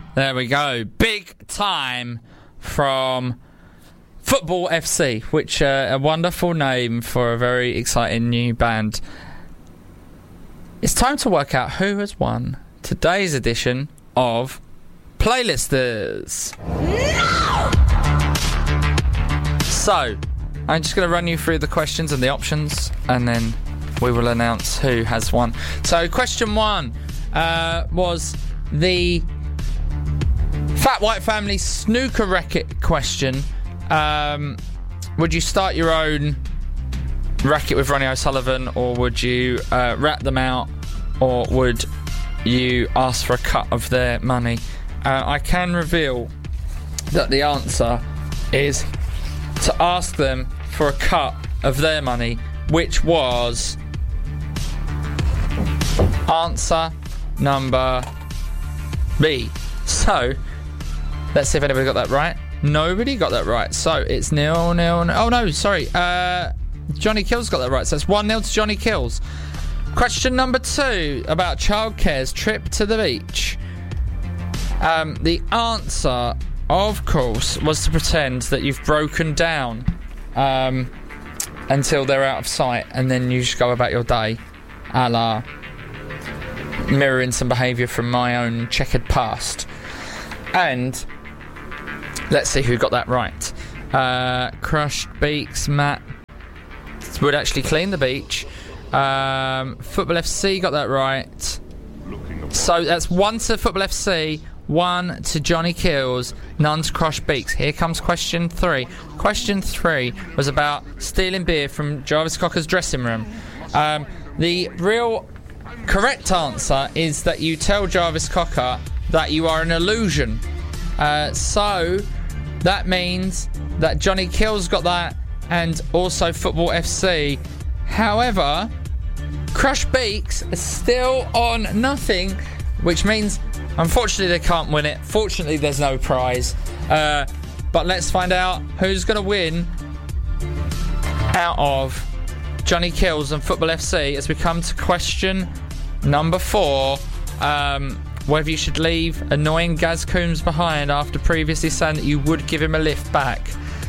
There we go. Big Time from Football FC, which a wonderful name for a very exciting new band. It's time to work out who has won today's edition of Playlisters. No! So, I'm just going to run you through the questions and the options, and then we will announce who has won. So, question 1 was the Fat White Family snooker racket question. Would you start your own racket with Ronnie O'Sullivan, or would you rat them out, or would you ask for a cut of their money? I can reveal that the answer is to ask them for a cut of their money, which was answer number B. So, let's see if anybody got that right. Nobody got that right. So, it's 0-0. Oh, no, sorry. Johnny Kills got that right. So, it's 1-0 to Johnny Kills. Question number 2 about childcare's trip to the beach. The answer, of course, was to pretend that you've broken down until they're out of sight, and then you just go about your day, a la mirroring some behaviour from my own checkered past. And let's see who got that right. Crushed Beaks, Matt would actually clean the beach. Football FC got that right. So that's 1 to Football FC, 1 to Johnny Kills, none to Crushed Beaks. Here comes question 3. Question 3 was about stealing beer from Jarvis Cocker's dressing room. The real correct answer is that you tell Jarvis Cocker that you are an illusion. So that means that Johnny Kills got that, and also Football FC. However, Crushed Beaks is still on nothing, which means unfortunately they can't win it. Fortunately, there's no prize. But let's find out who's going to win out of Johnny Kills and Football FC as we come to question number 4. Whether you should leave annoying Gaz Coombs behind after previously saying that you would give him a lift back.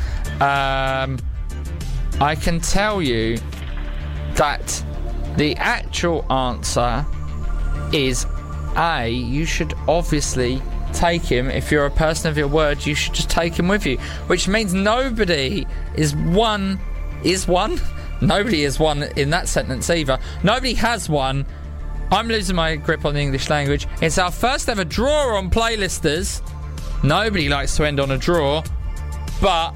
I can tell you that the actual answer is A. You should obviously take him. If you're a person of your word, you should just take him with you, which means nobody is one. Nobody is one in that sentence either. Nobody has won. I'm losing my grip on the English language. It's our first ever draw on Playlisters. Nobody likes to end on a draw, but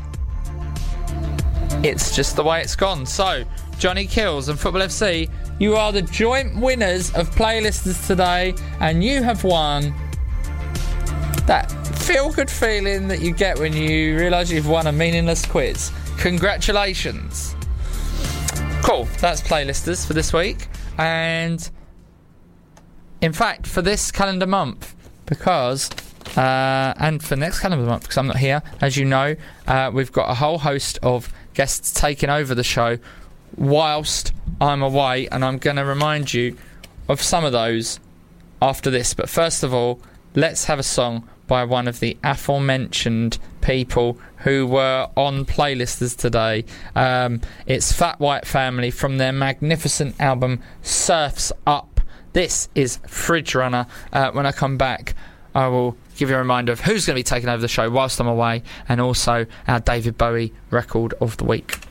it's just the way it's gone. So, Johnny Kills and Football FC, you are the joint winners of Playlisters today, and you have won that feel-good feeling that you get when you realise you've won a meaningless quiz. Congratulations. Cool, that's Playlisters for this week, and in fact for this calendar month, because and for next calendar month, because I'm not here, as you know, we've got a whole host of guests taking over the show whilst I'm away, and I'm going to remind you of some of those after this. But first of all, let's have a song by one of the aforementioned people who were on Playlisters today. It's Fat White Family from their magnificent album Surf's Up. This is Fridge Runner. When I come back, I will give you a reminder of who's going to be taking over the show whilst I'm away, and also our David Bowie record of the week.